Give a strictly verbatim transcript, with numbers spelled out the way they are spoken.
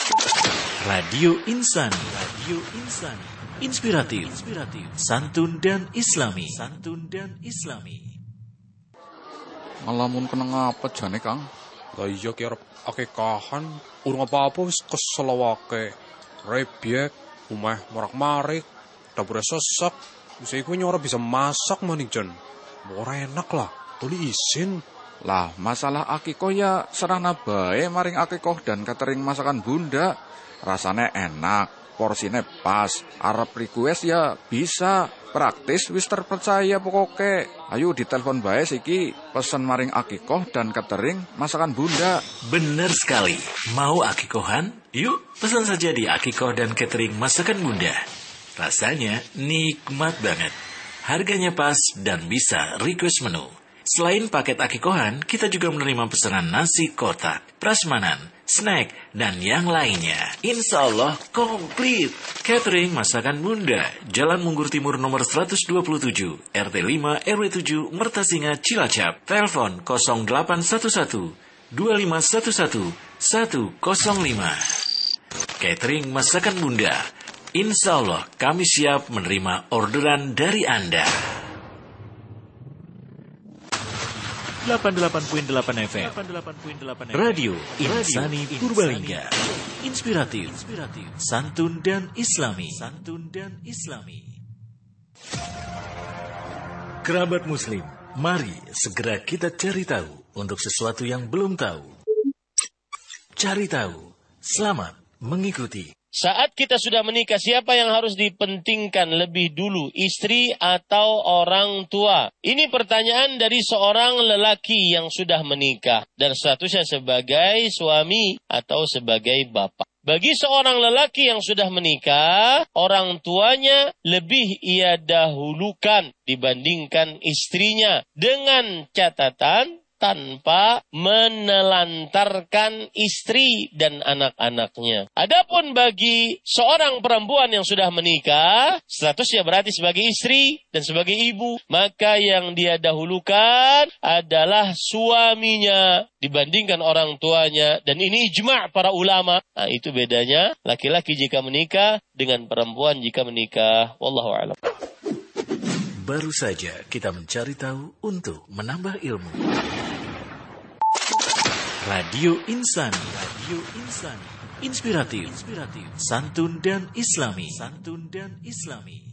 Radio Insani, Radio Insani, inspiratif, inspiratif, santun dan islami, santun dan islami. Ngalamun kena ngapa jane, Kang? Lah iya ki arep akekahan, urung apa-apa wis kesel wake. Rebyek, omah morak-marik, dapure sesek. Wis iku nyora bisa masak maning jan. Ora enak lah, tuli isin. Lah, masalah akikoh ya serana bae maring akikoh dan catering masakan Bunda. Rasane enak, porsine pas, arep request ya bisa. Praktis wis terpercaya pokoke. Ayo ditelepon bae siki, pesen maring akikoh dan catering masakan Bunda. Bener sekali. Mau akikohan? Yuk, pesan saja di akikoh dan catering masakan Bunda. Rasanya nikmat banget. Harganya pas dan bisa request menu. Selain paket akikohan, kita juga menerima pesanan nasi kotak, prasmanan, snack, dan yang lainnya. Insya Allah komplit. Catering masakan Bunda, Jalan Munggur Timur nomor seratus dua puluh tujuh, R T lima R W tujuh, Mertasinga, Cilacap. Telepon nol delapan satu satu dua lima satu satu satu nol lima. Catering masakan Bunda, insya Allah kami siap menerima orderan dari Anda. delapan puluh delapan koma delapan F M Radio Insani Purbalingga. Inspiratif, santun dan islami, santun dan islami. Kerabat muslim, mari segera kita cari tahu untuk sesuatu yang belum tahu. Cari tahu, selamat mengikuti. Saat kita sudah menikah, siapa yang harus dipentingkan lebih dulu, istri atau orang tua? Ini pertanyaan dari seorang lelaki yang sudah menikah dan statusnya sebagai suami atau sebagai bapak. Bagi seorang lelaki yang sudah menikah, orang tuanya lebih ia dahulukan dibandingkan istrinya dengan catatan tanpa menelantarkan istri dan anak-anaknya. Adapun bagi seorang perempuan yang sudah menikah, statusnya berarti sebagai istri dan sebagai ibu, maka yang dia dahulukan adalah suaminya dibandingkan orang tuanya. Dan ini ijma' para ulama. Nah, itu bedanya laki-laki jika menikah dengan perempuan jika menikah. Wallahu a'lam. Baru saja kita mencari tahu untuk menambah ilmu. Radio Insani, Radio Insani, inspiratif, inspiratif, santun dan islami, santun dan islami.